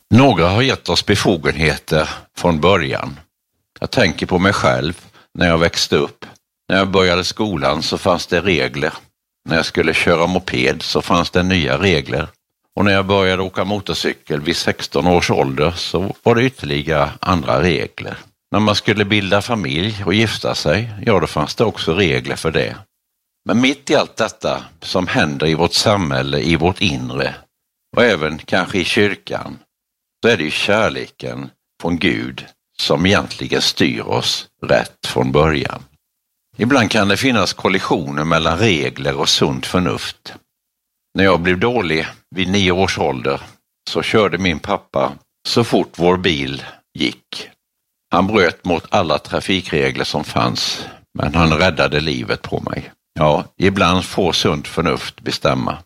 Några har gett oss befogenheter från början. Jag tänker på mig själv när jag växte upp. När jag började skolan så fanns det regler. När jag skulle köra moped så fanns det nya regler. Och när jag började åka motorcykel vid 16 års ålder så var det ytterligare andra regler. När man skulle bilda familj och gifta sig, ja då fanns det också regler för det. Men mitt i allt detta som händer i vårt samhälle, i vårt inre och även kanske i kyrkan, så är det ju kärleken från Gud som egentligen styr oss rätt från början. Ibland kan det finnas kollisioner mellan regler och sunt förnuft. När jag blev dålig vid 9 års ålder så körde min pappa så fort vår bil gick. Han bröt mot alla trafikregler som fanns, men han räddade livet på mig. Ja, ibland får sunt förnuft bestämma.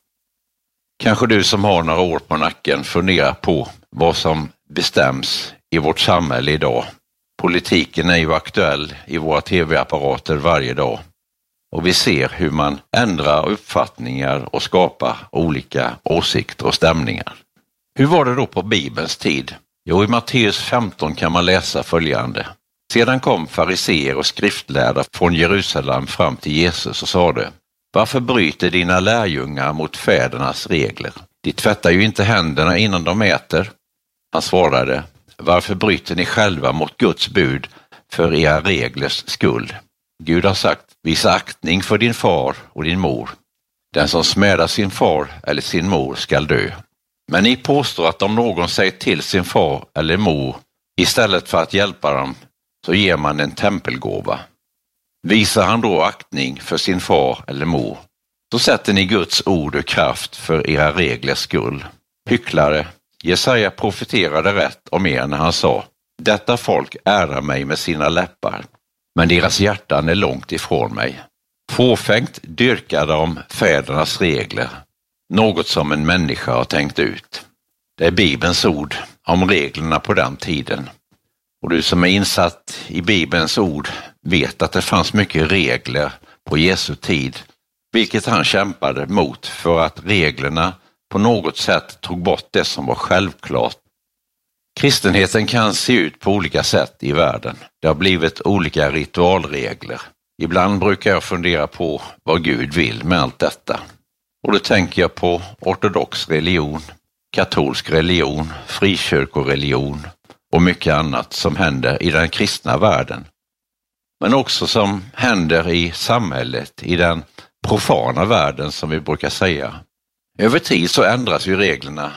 Kanske du som har några år på nacken funderar på vad som bestäms i vårt samhälle idag. Politiken är ju aktuell i våra tv-apparater varje dag. Och vi ser hur man ändrar uppfattningar och skapar olika åsikter och stämningar. Hur var det då på Bibelns tid? Jo, i Matteus 15 kan man läsa följande. Sedan kom fariseer och skriftlärda från Jerusalem fram till Jesus och sade: Varför bryter dina lärjungar mot fädernas regler? De tvättar ju inte händerna innan de äter. Han svarade: Varför bryter ni själva mot Guds bud för era reglers skull? Gud har sagt: Visa aktning för din far och din mor. Den som smädar sin far eller sin mor skall dö. Men ni påstår att om någon säger till sin far eller mor, istället för att hjälpa dem, så ger man en tempelgåva. Visar han då aktning för sin far eller mor, så sätter ni Guds ord och kraft för era reglers skull. Hycklare, Jesaja profeterade rätt om er när han sa: Detta folk ärar mig med sina läppar, men deras hjärtan är långt ifrån mig. Fåfängt dyrkar de fädernas regler, något som en människa har tänkt ut. Det är Bibelns ord om reglerna på den tiden. Och du som är insatt i Bibelns ord vet att det fanns mycket regler på Jesu tid, vilket han kämpade mot för att reglerna på något sätt tog bort det som var självklart. Kristenheten kan se ut på olika sätt i världen. Det har blivit olika ritualregler. Ibland brukar jag fundera på vad Gud vill med allt detta. Och då tänker jag på ortodox religion, katolsk religion, frikyrkoreligion och mycket annat som händer i den kristna världen. Men också som händer i samhället, i den profana världen som vi brukar säga. Över tid så ändras ju reglerna.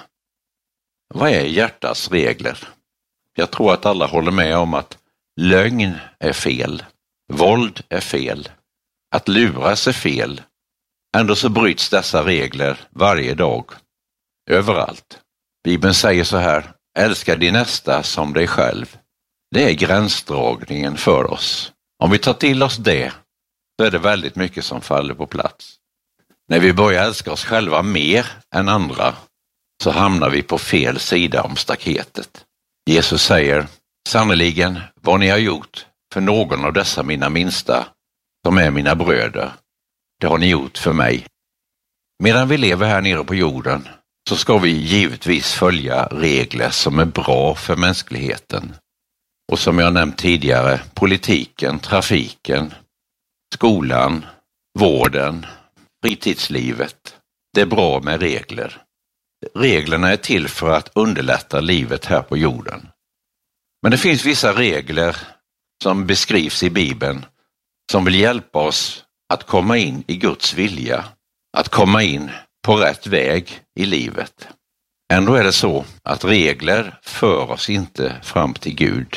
Vad är hjärtats regler? Jag tror att alla håller med om att lögn är fel, våld är fel, att luras är fel. Ändå så bryts dessa regler varje dag, överallt. Bibeln säger så här: älska din nästa som dig själv. Det är gränsdragningen för oss. Om vi tar till oss det, så är det väldigt mycket som faller på plats. När vi börjar älska oss själva mer än andra, så hamnar vi på fel sida om staketet. Jesus säger: sannoliken vad ni har gjort för någon av dessa mina minsta, som är mina bröder, det har ni gjort för mig. Medan vi lever här nere på jorden så ska vi givetvis följa regler som är bra för mänskligheten. Och som jag nämnt tidigare, politiken, trafiken, skolan, vården, fritidslivet. Det är bra med regler. Reglerna är till för att underlätta livet här på jorden. Men det finns vissa regler som beskrivs i Bibeln som vill hjälpa oss att komma in i Guds vilja, att komma in på rätt väg i livet. Ändå är det så att regler för oss inte fram till Gud.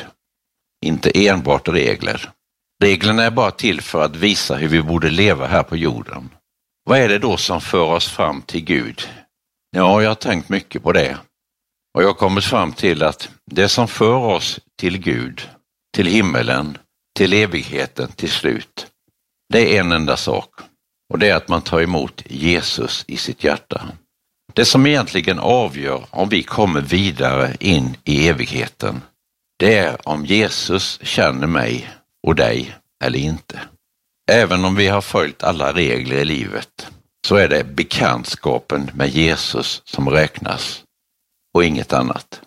Inte enbart regler. Reglerna är bara till för att visa hur vi borde leva här på jorden. Vad är det då som för oss fram till Gud? Ja, jag har tänkt mycket på det. Och jag har kommit fram till att det som för oss till Gud, till himmelen, till evigheten till slut, det är en enda sak. Och det är att man tar emot Jesus i sitt hjärta. Det som egentligen avgör om vi kommer vidare in i evigheten, det är om Jesus känner mig och dig eller inte. Även om vi har följt alla regler i livet, så är det bekantskapen med Jesus som räknas och inget annat.